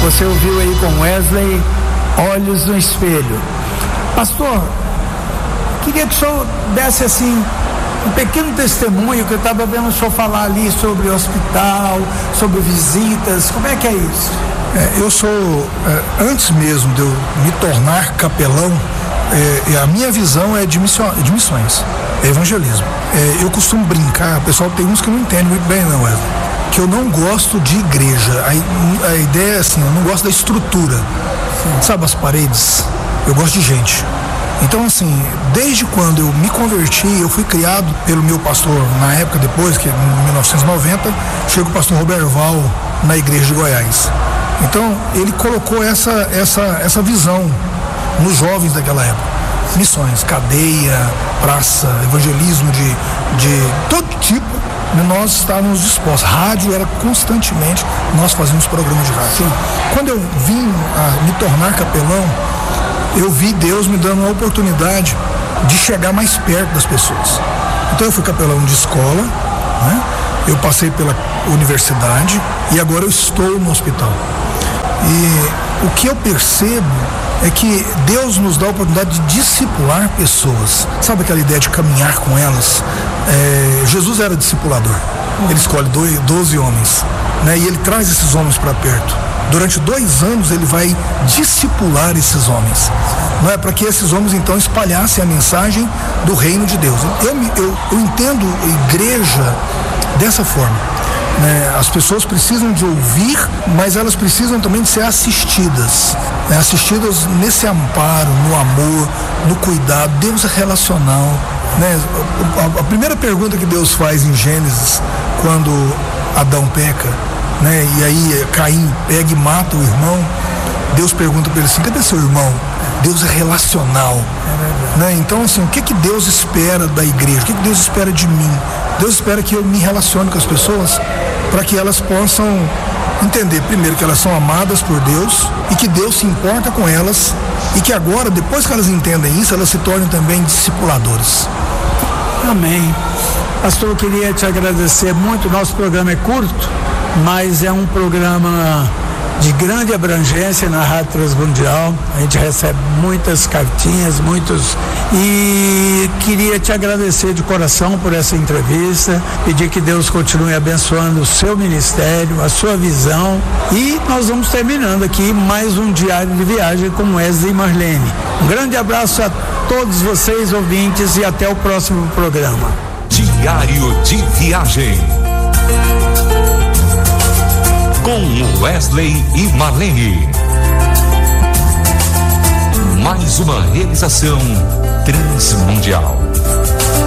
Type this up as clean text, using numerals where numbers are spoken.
Você ouviu aí com Wesley, Olhos no Espelho. Pastor, queria que o senhor desse assim um pequeno testemunho, que eu estava vendo o senhor falar ali sobre o hospital, sobre visitas. Como é que é isso? Eu sou, antes mesmo de eu me tornar capelão, a minha visão é de missões, é evangelismo. Eu costumo brincar, o pessoal tem uns que não entendem muito bem, não, Wesley, que eu não gosto de igreja. A ideia é assim, eu não gosto da estrutura. Sabe as paredes? Eu gosto de gente. Então, assim, desde quando eu me converti, eu fui criado pelo meu pastor, na época depois, que em 1990, chega o pastor Roberval na igreja de Goiás. Então, ele colocou essa visão nos jovens daquela época. Missões, cadeia, praça, evangelismo de todo tipo, nós estávamos dispostos. Rádio era constantemente, nós fazíamos programas de rádio. Sim. Quando eu vim a me tornar capelão, eu vi Deus me dando uma oportunidade de chegar mais perto das pessoas. Então eu fui capelão de escola, né? Eu passei pela universidade e agora eu estou no hospital. E o que eu percebo é que Deus nos dá a oportunidade de discipular pessoas. Sabe aquela ideia de caminhar com elas? Jesus era discipulador. Ele escolhe 12 homens, né? E ele traz esses homens para perto. Durante 2 anos ele vai discipular esses homens, não é? Para que esses homens então espalhassem a mensagem do reino de Deus. Eu entendo a igreja dessa forma, né? As pessoas precisam de ouvir, mas elas precisam também de ser assistidas, né? Assistidas nesse amparo, no amor, no cuidado. Deus é relacional, né? A primeira pergunta que Deus faz em Gênesis, quando Adão peca, né? E aí Caim pega e mata o irmão, Deus pergunta para ele assim: cadê seu irmão? Deus é relacional, né? Então, assim, o que Deus espera da igreja? O que Deus espera de mim? Deus espera que eu me relacione com as pessoas para que elas possam entender, primeiro, que elas são amadas por Deus e que Deus se importa com elas, e que agora, depois que elas entendem isso, elas se tornem também discipuladores. Amém. Pastor, eu queria te agradecer muito. Nosso programa é curto, mas é um programa de grande abrangência na Rádio Transmundial. A gente recebe muitas cartinhas, e queria te agradecer de coração por essa entrevista, pedir que Deus continue abençoando o seu ministério, a sua visão, e nós vamos terminando aqui mais um diário de viagem com Wesley e Marlene. Um grande abraço a todos vocês, ouvintes, e até o próximo programa. Diário de Viagem com Wesley e Marlene. Mais uma realização Transmundial.